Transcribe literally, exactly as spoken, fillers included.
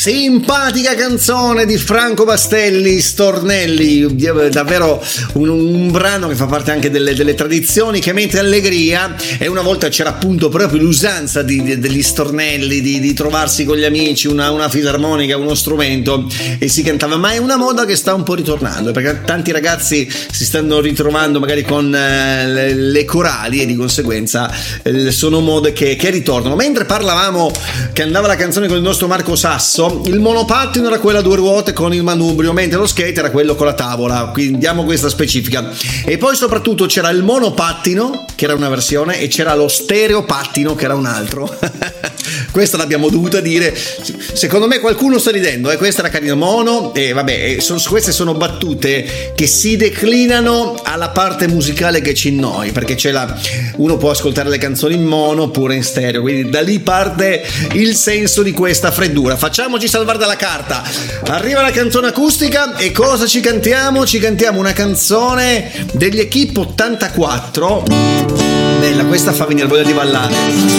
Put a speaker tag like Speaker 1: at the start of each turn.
Speaker 1: Simpatica canzone di Franco Bastelli, Stornelli, davvero un, un brano che fa parte anche delle, delle tradizioni che mette allegria. E una volta c'era appunto proprio l'usanza di, di, degli stornelli, di, di trovarsi con gli amici una, una fisarmonica, uno strumento, e si cantava. Ma è una moda che sta un po' ritornando, perché tanti ragazzi si stanno ritrovando magari con eh, le, le corali, e di conseguenza eh, sono mode che, che ritornano. Mentre parlavamo che andava la canzone con il nostro Marco Sasso, il monopattino era quello a due ruote con il manubrio, mentre lo skate era quello con la tavola, quindi diamo questa specifica. E poi soprattutto c'era il monopattino, che era una versione, e c'era lo stereopattino, che era un altro. Questa l'abbiamo dovuta dire. Secondo me qualcuno sta ridendo, eh? Questa era carina, mono, e vabbè, sono, queste sono battute che si declinano alla parte musicale che c'è in noi, perché c'è la, uno può ascoltare le canzoni in mono oppure in stereo, quindi da lì parte il senso di questa freddura. Facciamoci salvare dalla carta. Arriva la canzone acustica, e cosa ci cantiamo? Ci cantiamo una canzone degli Equipe ottantaquattro. Bella, questa fa venire voglia di ballare.